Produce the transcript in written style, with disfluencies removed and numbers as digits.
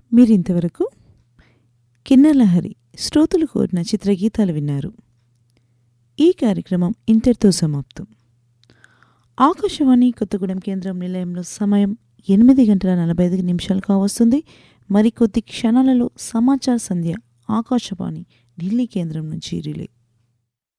మీరింతవరకు కిన్నెలహరి శ్రోతలు కోరిన చిత్రగీతాలు విన్నారు. ఈ కార్యక్రమం ఇంతటితో సమాప్తం. ఆకాశవాణి కొత్తగూడెం కేంద్రం నిలయంలో సమయం 8:45 కావస్తుంది. మరికొద్ది క్షణాలలో సమాచార సంధ్య ఆకాశవాణి ఢిల్లీ కేంద్రం నుంచి రిలే.